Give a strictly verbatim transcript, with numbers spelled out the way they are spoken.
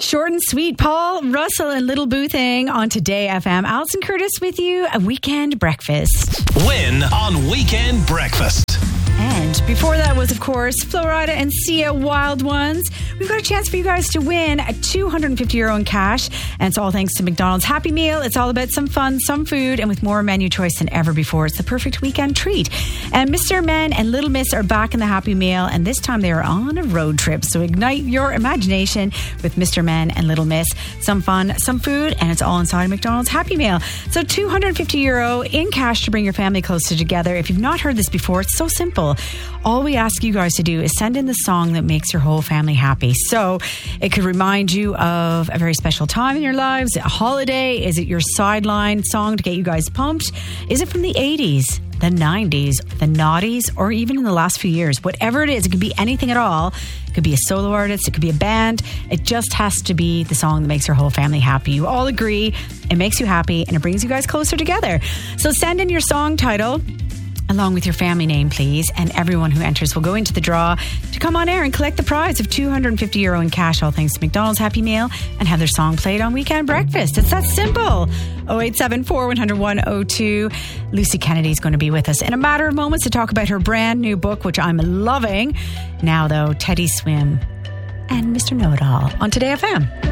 Short and sweet. Paul Russell and Little Boo Thing on Today F M. Alison Curtis with you. A weekend breakfast. Win on Weekend Breakfast. And before that was, of course, Florida and Sia Wild Ones. We've got a chance for you guys to win a two hundred fifty euro in cash. And it's all thanks to McDonald's Happy Meal. It's all about some fun, some food, and with more menu choice than ever before. It's the perfect weekend treat. And Mister Men and Little Miss are back in the Happy Meal. And this time they are on a road trip. So ignite your imagination with Mister Men and Little Miss. Some fun, some food, and it's all inside a McDonald's Happy Meal. So two hundred fifty euro in cash to bring your family closer together. If you've not heard this before, it's so simple. All we ask you guys to do is send in the song that makes your whole family happy. So it could remind you of a very special time in your lives, a holiday. Is it your sideline song to get you guys pumped? Is it from the eighties, the nineties, the noughties, or even in the last few years? Whatever it is, it could be anything at all. It could be a solo artist, it could be a band. It just has to be the song that makes your whole family happy. You all agree, it makes you happy, and it brings you guys closer together. So send in your song title along with your family name, please. And everyone who enters will go into the draw to come on air and collect the prize of two hundred fifty euro in cash, all thanks to McDonald's Happy Meal, and have their song played on Weekend Breakfast. It's that simple. oh eight seven four, one hundred, one oh two. Lucy Kennedy is going to be with us in a matter of moments to talk about her brand new book, which I'm loving. Now, though, Teddy Swim and Mister Know-It-All on Today F M.